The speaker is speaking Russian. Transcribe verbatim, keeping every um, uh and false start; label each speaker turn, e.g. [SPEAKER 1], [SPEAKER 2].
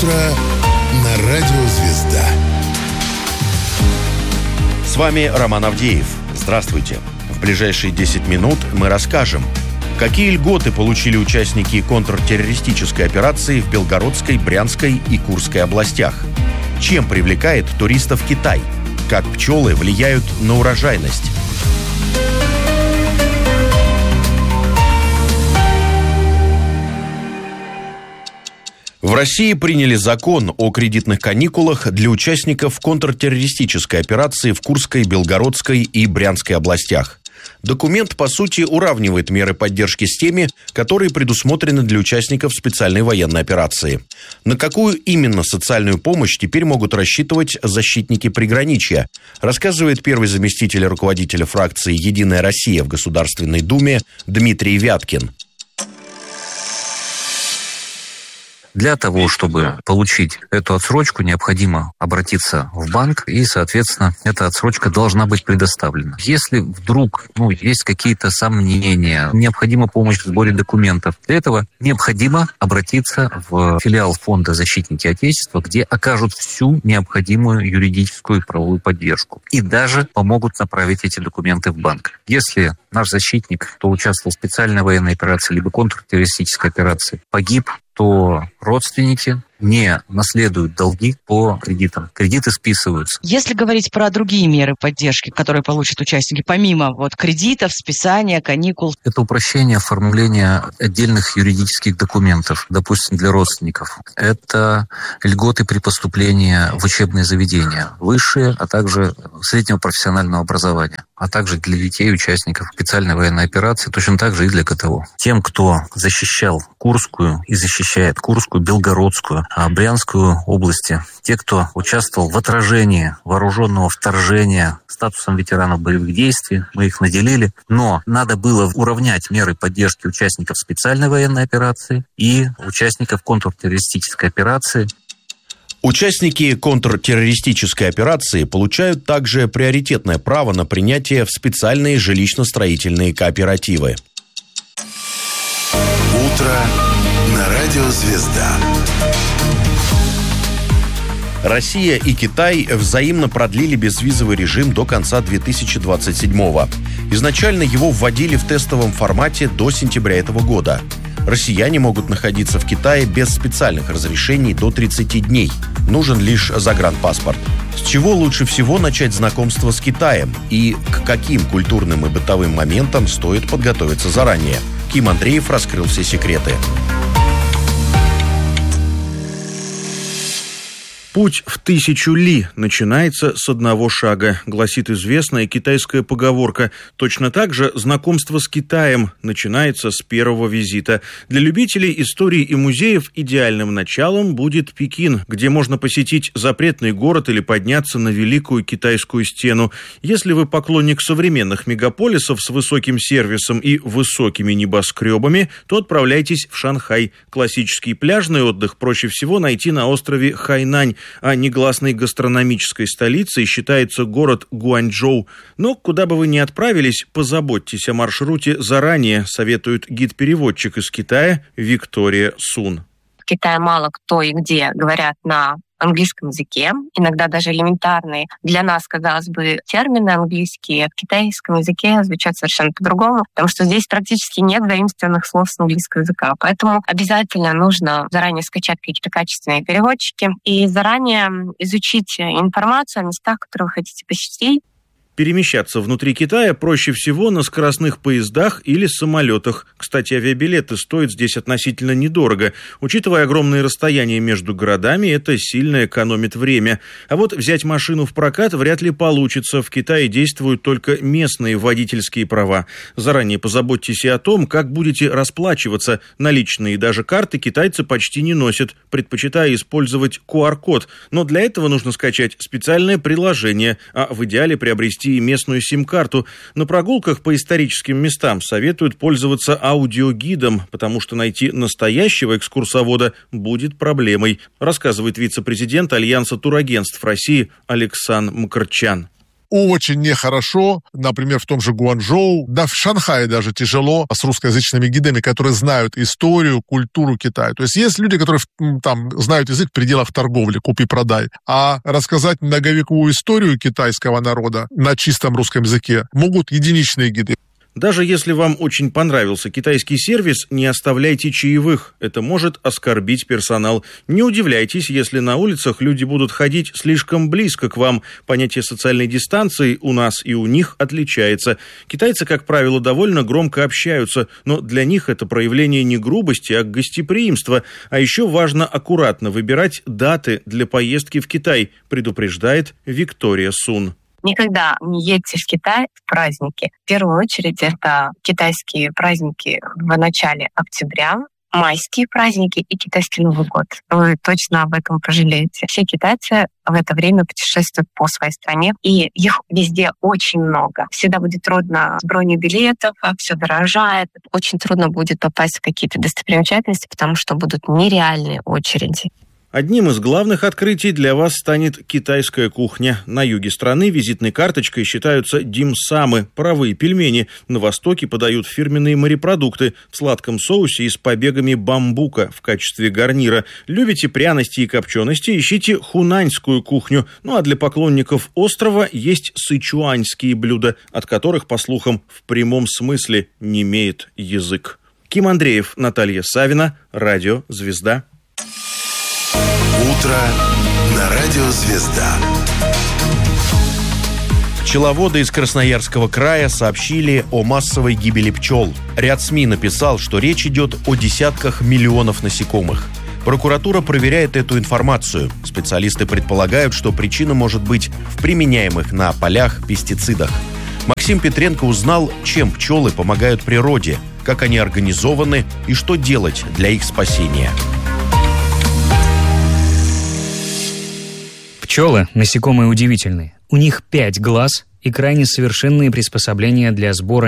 [SPEAKER 1] утро на радио «Звезда».
[SPEAKER 2] С вами Роман Авдеев. Здравствуйте. В ближайшие десять минут мы расскажем, какие льготы получили участники контртеррористической операции в Белгородской, Брянской и Курской областях, чем привлекает туристов Китай, как пчелы влияют на урожайность. В России приняли закон о кредитных каникулах для участников контртеррористической операции в Курской, Белгородской и Брянской областях. Документ, по сути, уравнивает меры поддержки с теми, которые предусмотрены для участников специальной военной операции. На какую именно социальную помощь теперь могут рассчитывать защитники приграничья, рассказывает первый заместитель руководителя фракции «Единая Россия» в Государственной Думе Дмитрий Вяткин.
[SPEAKER 3] Для того, чтобы получить эту отсрочку, необходимо обратиться в банк, и, соответственно, эта отсрочка должна быть предоставлена. Если вдруг ну, есть какие-то сомнения, необходима помощь в сборе документов, для этого необходимо обратиться в филиал фонда «Защитники Отечества», где окажут всю необходимую юридическую и правовую поддержку. И даже помогут направить эти документы в банк. Если наш защитник, кто участвовал в специальной военной операции либо контртеррористической операции, погиб, то родственники не наследуют долги по кредитам. Кредиты списываются.
[SPEAKER 4] Если говорить про другие меры поддержки, которые получат участники, помимо вот кредитов, списания, каникул.
[SPEAKER 3] Это упрощение оформления отдельных юридических документов, допустим, для родственников. Это льготы при поступлении в учебные заведения, высшие, а также среднего профессионального образования, а также для детей, участников специальной военной операции, точно так же и для КТО. Тем, кто защищал Курскую и защищает Курскую, Белгородскую, Брянскую области, те, кто участвовал в отражении вооруженного вторжения статусом ветеранов боевых действий, мы их наделили, но надо было уравнять меры поддержки участников специальной военной операции и участников контртеррористической операции.
[SPEAKER 2] Участники контртеррористической операции получают также приоритетное право на принятие в специальные жилищно-строительные кооперативы.
[SPEAKER 1] Утро на радио «Звезда».
[SPEAKER 2] Россия и Китай взаимно продлили безвизовый режим до конца две тысячи двадцать седьмого. Изначально его вводили в тестовом формате до сентября этого года. Россияне могут находиться в Китае без специальных разрешений до тридцати дней. Нужен лишь загранпаспорт. С чего лучше всего начать знакомство с Китаем и к каким культурным и бытовым моментам стоит подготовиться заранее? Ким Андреев раскрыл все секреты.
[SPEAKER 5] «Путь в тысячу ли начинается с одного шага», гласит известная китайская поговорка. Точно так же знакомство с Китаем начинается с первого визита. Для любителей истории и музеев идеальным началом будет Пекин, где можно посетить запретный город или подняться на Великую Китайскую стену. Если вы поклонник современных мегаполисов с высоким сервисом и высокими небоскребами, то отправляйтесь в Шанхай. Классический пляжный отдых проще всего найти на острове Хайнань, а негласной гастрономической столицей считается город Гуанчжоу. Но куда бы вы ни отправились, позаботьтесь о маршруте заранее, советует гид-переводчик из Китая Виктория Сун.
[SPEAKER 6] В Китае мало кто и где говорят на английском языке, иногда даже элементарные для нас, казалось бы, термины английские в китайском языке звучат совершенно по-другому, потому что здесь практически нет заимствованных слов с английского языка. Поэтому обязательно нужно заранее скачать какие-то качественные переводчики и заранее изучить информацию о местах, которые вы хотите посетить.
[SPEAKER 5] Перемещаться внутри Китая проще всего на скоростных поездах или самолетах. Кстати, авиабилеты стоят здесь относительно недорого. Учитывая огромные расстояния между городами, это сильно экономит время. А вот взять машину в прокат вряд ли получится. В Китае действуют только местные водительские права. Заранее позаботьтесь и о том, как будете расплачиваться. Наличные и даже карты китайцы почти не носят, предпочитая использовать ку ар код. Но для этого нужно скачать специальное приложение, а в идеале приобрести и местную сим-карту. На прогулках по историческим местам советуют пользоваться аудиогидом, потому что найти настоящего экскурсовода будет проблемой, рассказывает вице-президент Альянса турагентств России Александр Мкрчан.
[SPEAKER 7] очень нехорошо, например, в том же Гуанчжоу, да в Шанхае даже тяжело с русскоязычными гидами, которые знают историю, культуру Китая. То есть есть люди, которые там знают язык в пределах торговли, купи-продай, а рассказать многовековую историю китайского народа на чистом русском языке могут единичные гиды.
[SPEAKER 5] Даже если вам очень понравился китайский сервис, не оставляйте чаевых. Это может оскорбить персонал. Не удивляйтесь, если на улицах люди будут ходить слишком близко к вам. Понятие социальной дистанции у нас и у них отличается. Китайцы, как правило, довольно громко общаются, но для них это проявление не грубости, а гостеприимства. А еще важно аккуратно выбирать даты для поездки в Китай, предупреждает Виктория Сун.
[SPEAKER 6] Никогда не едьте в Китай в праздники. В первую очередь это китайские праздники в начале октября, майские праздники и китайский Новый год. Вы точно об этом пожалеете. Все китайцы в это время путешествуют по своей стране, и их везде очень много. Всегда будет трудно с броней билетов, все дорожает. Очень трудно будет попасть в какие-то достопримечательности, потому что будут нереальные очереди.
[SPEAKER 5] Одним из главных открытий для вас станет китайская кухня. На юге страны визитной карточкой считаются димсамы, паровые пельмени. На востоке подают фирменные морепродукты в сладком соусе и с побегами бамбука в качестве гарнира. Любите пряности и копчености, ищите хунаньскую кухню. Ну а для поклонников острова есть сычуаньские блюда, от которых, по слухам, в прямом смысле немеет язык. Ким Андреев, Наталья Савина, Радио «Звезда».
[SPEAKER 1] Утро на радио «Звезда».
[SPEAKER 2] Пчеловоды из Красноярского края сообщили о массовой гибели пчел. Ряд СМИ написал, что речь идет о десятках миллионов насекомых. Прокуратура проверяет эту информацию. Специалисты предполагают, что причина может быть в применяемых на полях пестицидах. Максим Петренко узнал, чем пчелы помогают природе, как они организованы и что делать для их спасения.
[SPEAKER 8] Пчелы – насекомые удивительные. У них пять глаз и крайне совершенные приспособления для сбора